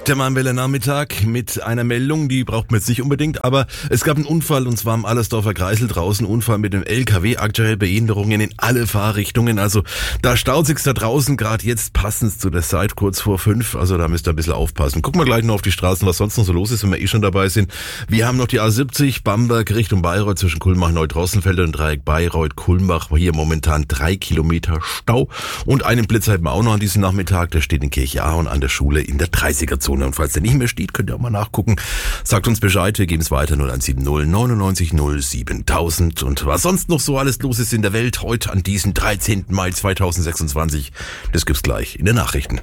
Der Mahnwelle Nachmittag mit einer Meldung, die braucht man jetzt nicht unbedingt, aber es gab einen Unfall und zwar am Allersdorfer Kreisel draußen, Unfall mit dem LKW, aktuell Behinderungen in alle Fahrrichtungen, also da staut sich's da draußen, gerade jetzt passend zu der Zeit, kurz vor 5, also da müsst ihr ein bisschen aufpassen. Gucken wir gleich noch auf die Straßen, was sonst noch so los ist, wenn wir schon dabei sind. Wir haben noch die A70, Bamberg Richtung Bayreuth zwischen Kulmbach-Neudrossenfeld und Dreieck Bayreuth-Kulmbach, hier momentan 3 Kilometer Stau und einen Blitz haben wir auch noch an diesem Nachmittag, der steht in Kirchahorn an der Schule in der 30er-Zone. Und falls der nicht mehr steht, könnt ihr auch mal nachgucken. Sagt uns Bescheid, wir geben es weiter 0170 99 07000. Und was sonst noch so alles los ist in der Welt heute an diesem 13. Mai 2026, das gibt's gleich in den Nachrichten.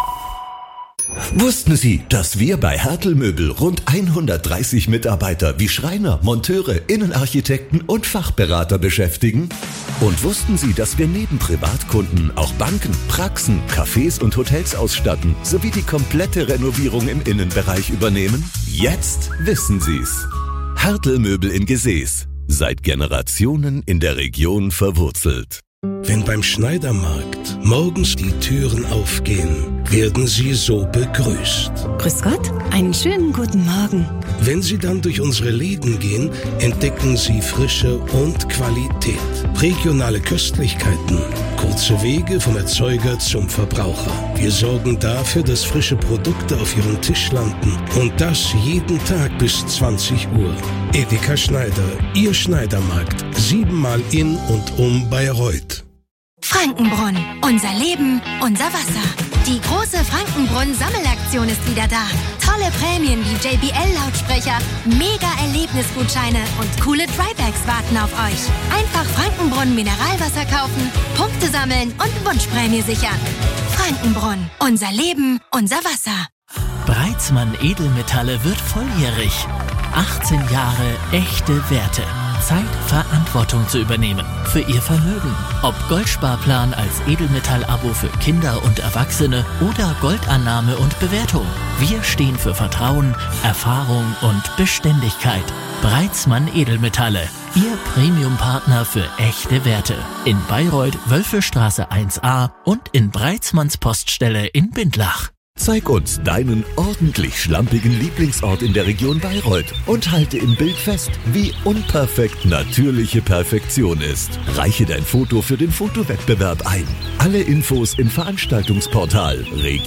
Wussten Sie, dass wir bei Hertel Möbel rund 130 Mitarbeiter wie Schreiner, Monteure, Innenarchitekten und Fachberater beschäftigen? Und wussten Sie, dass wir neben Privatkunden auch Banken, Praxen, Cafés und Hotels ausstatten, sowie die komplette Renovierung im Innenbereich übernehmen? Jetzt wissen Sie's. Hertel Möbel in Gesäß. Seit Generationen in der Region verwurzelt. Wenn beim Schneidermarkt morgens die Türen aufgehen, werden Sie so begrüßt. Grüß Gott, einen schönen guten Morgen. Wenn Sie dann durch unsere Läden gehen, entdecken Sie Frische und Qualität. Regionale Köstlichkeiten, kurze Wege vom Erzeuger zum Verbraucher. Wir sorgen dafür, dass frische Produkte auf Ihrem Tisch landen. Und das jeden Tag bis 20 Uhr. Edeka Schneider, Ihr Schneidermarkt. 7-mal in und um Bayreuth. Frankenbrunn. Unser Leben, unser Wasser. Die große Frankenbrunn-Sammelaktion ist wieder da. Tolle Prämien wie JBL-Lautsprecher, Mega-Erlebnisgutscheine und coole Drybags warten auf euch. Einfach Frankenbrunn Mineralwasser kaufen, Punkte sammeln und Wunschprämie sichern. Frankenbrunn. Unser Leben, unser Wasser. Breitzmann Edelmetalle wird volljährig. 18 Jahre echte Werte. Zeit, Verantwortung zu übernehmen für Ihr Vermögen. Ob Goldsparplan als Edelmetall-Abo für Kinder und Erwachsene oder Goldannahme und Bewertung. Wir stehen für Vertrauen, Erfahrung und Beständigkeit. Breitzmann Edelmetalle. Ihr Premium-Partner für echte Werte. In Bayreuth, Wölfestraße 1a und in Breitzmanns Poststelle in Bindlach. Zeig uns deinen ordentlich schlampigen Lieblingsort in der Region Bayreuth und halte im Bild fest, wie unperfekt natürliche Perfektion ist. Reiche dein Foto für den Fotowettbewerb ein. Alle Infos im Veranstaltungsportal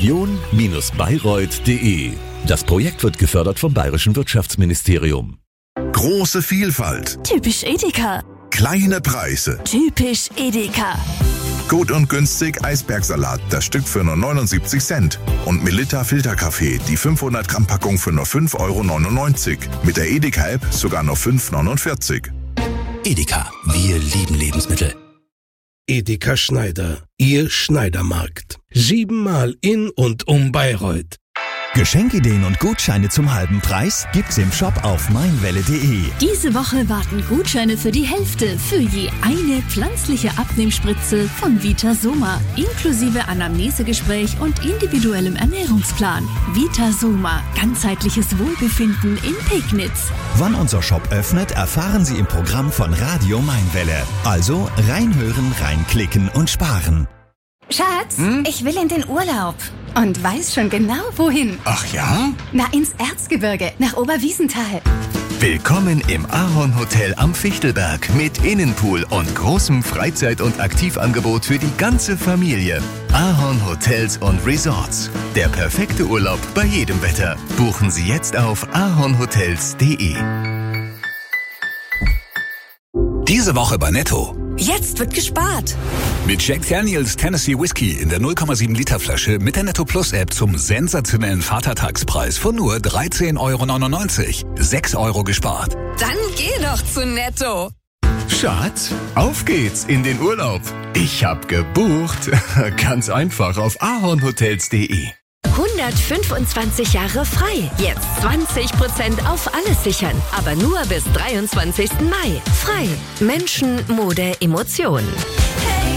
region-bayreuth.de. Das Projekt wird gefördert vom Bayerischen Wirtschaftsministerium. Große Vielfalt. Typisch Edeka. Kleine Preise. Typisch Edeka. Gut und günstig Eisbergsalat, das Stück für nur 79 Cent. Und Melitta Filterkaffee, die 500 Gramm Packung für nur 5,99 €. Mit der Edeka-App sogar nur 5,49 €. Edeka, wir lieben Lebensmittel. Edeka Schneider, Ihr Schneidermarkt. 7-mal in und um Bayreuth. Geschenkideen und Gutscheine zum halben Preis gibt's im Shop auf meinwelle.de. Diese Woche warten Gutscheine für die Hälfte für je eine pflanzliche Abnehmspritze von Vitasoma, inklusive Anamnesegespräch und individuellem Ernährungsplan. Vitasoma, ganzheitliches Wohlbefinden in Pegnitz. Wann unser Shop öffnet, erfahren Sie im Programm von Radio Mainwelle. Also reinhören, reinklicken und sparen. Schatz, ich will in den Urlaub. Und weiß schon genau, wohin. Ach ja? Na, ins Erzgebirge, nach Oberwiesenthal. Willkommen im Ahorn Hotel am Fichtelberg mit Innenpool und großem Freizeit- und Aktivangebot für die ganze Familie. Ahorn Hotels und Resorts. Der perfekte Urlaub bei jedem Wetter. Buchen Sie jetzt auf ahornhotels.de. Diese Woche bei Netto. Jetzt wird gespart. Mit Jack Daniels Tennessee Whiskey in der 0,7 Liter Flasche mit der Netto Plus App zum sensationellen Vatertagspreis von nur 13,99 €. 6 € gespart. Dann geh doch zu Netto. Schatz, auf geht's in den Urlaub. Ich hab gebucht. Ganz einfach auf ahornhotels.de. 125 Jahre frei. Jetzt 20% auf alles sichern. Aber nur bis 23. Mai. Frei. Menschen, Mode, Emotionen.